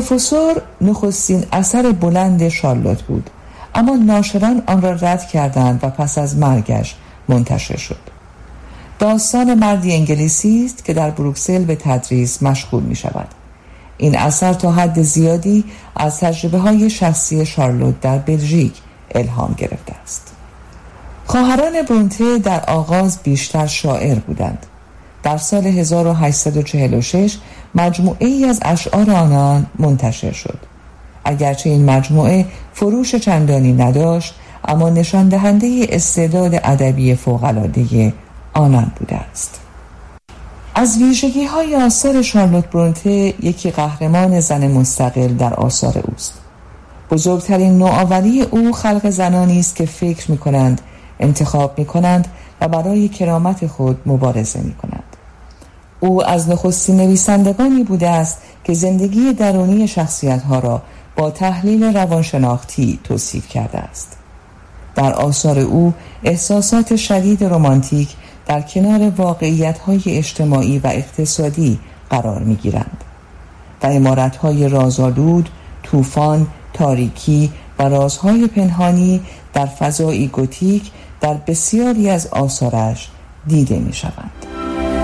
پروفسور نخستین اثر بلند شارلوت بود، اما ناشران آن را رد کردند و پس از مرگش منتشر شد. داستان مردی انگلیسی است که در بروکسل به تدریس مشغول می شود. این اثر تا حد زیادی از تجربه‌های شخصی شارلوت در بلژیک الهام گرفته است. خواهران برونته در آغاز بیشتر شاعر بودند. در سال 1846 مجموعه ای از اشعار آنان منتشر شد. اگرچه این مجموعه فروش چندانی نداشت، اما نشان دهنده استعداد ادبی فوق‌العاده آنان بوده است. از ویژگی‌های آثار شارلوت برونته یکی قهرمان زن مستقل در آثار اوست. بزرگترین نوآوری او خلق زنانی است که فکر می‌کنند، انتخاب می‌کنند و برای کرامت خود مبارزه می‌کنند. او از نخستین نویسندگانی بوده است که زندگی درونی شخصیت‌ها را با تحلیل روانشناختی توصیف کرده است. در آثار او احساسات شدید رمانتیک در کنار واقعیت‌های اجتماعی و اقتصادی قرار می‌گیرند و عمارت‌های رازآلود، طوفان، تاریکی و رازهای پنهانی در فضایی گوتیک در بسیاری از آثارش دیده می‌شوند.